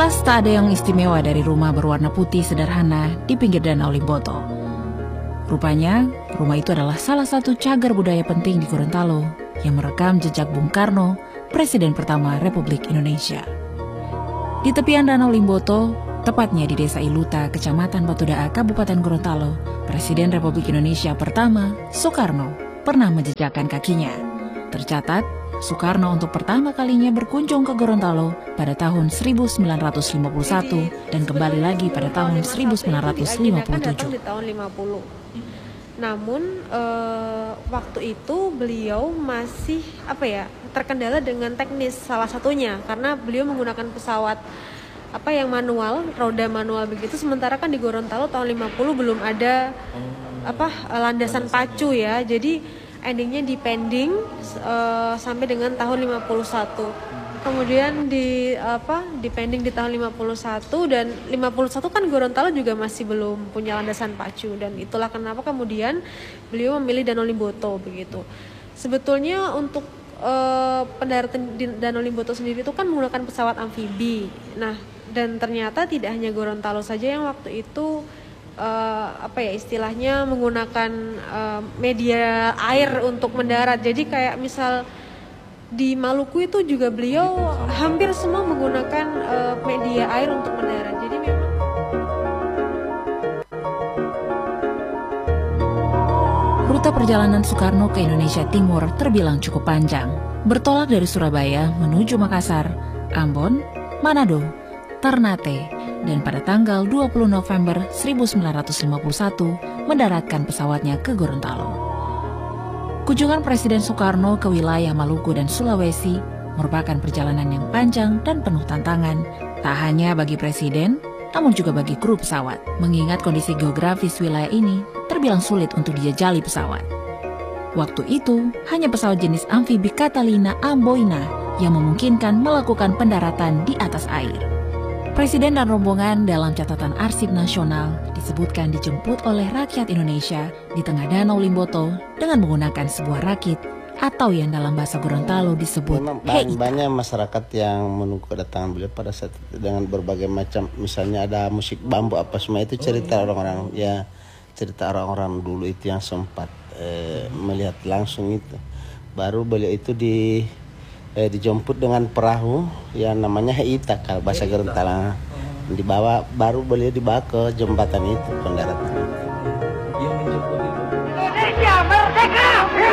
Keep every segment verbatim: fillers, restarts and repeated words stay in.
Sekilas tak ada yang istimewa dari rumah berwarna putih sederhana di pinggir Danau Limboto. Rupanya, rumah itu adalah salah satu cagar budaya penting di Gorontalo yang merekam jejak Bung Karno, Presiden pertama Republik Indonesia. Di tepian Danau Limboto, tepatnya di Desa Iluta, Kecamatan Batudaa, Kabupaten Gorontalo, Presiden Republik Indonesia pertama, Soekarno, pernah menjejakkan kakinya. Tercatat, Soekarno untuk pertama kalinya berkunjung ke Gorontalo pada tahun seribu sembilan ratus lima puluh satu dan kembali lagi pada tahun seribu sembilan ratus lima puluh tujuh. Di tahun lima puluh. Namun eh, waktu itu beliau masih apa ya terkendala dengan teknis salah satunya karena beliau menggunakan pesawat apa yang manual, roda manual begitu. Sementara kan di Gorontalo tahun lima puluh belum ada apa landasan pacu ya. Jadi endingnya dipending uh, sampai dengan tahun lima puluh satu. Kemudian di apa dipending di tahun lima puluh satu dan lima puluh satu kan Gorontalo juga masih belum punya landasan pacu dan itulah kenapa kemudian beliau memilih Danau Limboto begitu. Sebetulnya untuk uh, pendaratan di Danau Limboto sendiri itu kan menggunakan pesawat amfibi. Nah, dan ternyata tidak hanya Gorontalo saja yang waktu itu Uh, apa ya istilahnya menggunakan uh, media air untuk mendarat. Jadi kayak misal di Maluku itu juga beliau hampir semua menggunakan uh, media air untuk mendarat. Jadi memang rute perjalanan Soekarno ke Indonesia Timur terbilang cukup panjang. Bertolak dari Surabaya menuju Makassar, Ambon, Manado, Ternate, dan pada tanggal dua puluh November seribu sembilan ratus lima puluh satu mendaratkan pesawatnya ke Gorontalo. Kunjungan Presiden Soekarno ke wilayah Maluku dan Sulawesi merupakan perjalanan yang panjang dan penuh tantangan, tak hanya bagi Presiden, namun juga bagi kru pesawat, mengingat kondisi geografis wilayah ini terbilang sulit untuk dijajali pesawat. Waktu itu, hanya pesawat jenis amfibi Catalina Amboina yang memungkinkan melakukan pendaratan di atas air. Presiden dan rombongan dalam catatan arsip nasional disebutkan dijemput oleh rakyat Indonesia di tengah Danau Limboto dengan menggunakan sebuah rakit atau yang dalam bahasa Gorontalo disebut heita. Banyak masyarakat yang menunggu kedatangan beliau pada saat itu dengan berbagai macam, misalnya ada musik bambu apa semua itu cerita orang-orang ya cerita orang-orang dulu itu yang sempat eh, melihat langsung itu. Baru beliau itu di Eh, dijemput dengan perahu yang namanya heita kalau bahasa Gorontalo. Dibawa baru beliau dibawa ke jembatan itu pendaratan. Yang menjemput itu Indonesia merdeka!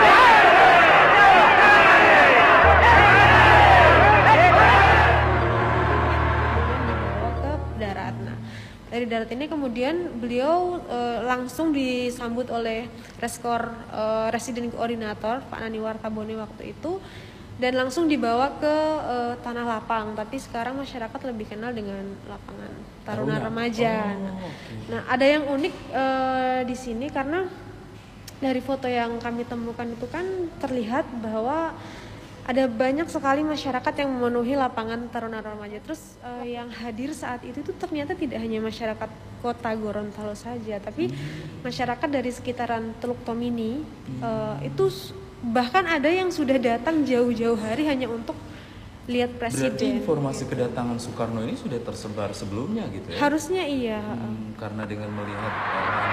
dibawa ke darat. Nah, dari darat ini kemudian beliau e, langsung disambut oleh Reskor e, Residen Koordinator Pak Nani Wartabone waktu itu. Dan langsung dibawa ke uh, Tanah Lapang, tapi sekarang masyarakat lebih kenal dengan lapangan Taruna Remaja. Oh, okay. Nah, ada yang unik uh, di sini karena dari foto yang kami temukan itu kan terlihat bahwa ada banyak sekali masyarakat yang memenuhi lapangan Taruna Remaja. Terus uh, yang hadir saat itu itu ternyata tidak hanya masyarakat kota Gorontalo saja, tapi hmm. masyarakat dari sekitaran Teluk Tomini hmm. uh, itu bahkan ada yang sudah datang jauh-jauh hari hanya untuk lihat Presiden. Berarti informasi kedatangan Soekarno ini sudah tersebar sebelumnya gitu ya? Harusnya iya. Hmm, karena dengan melihat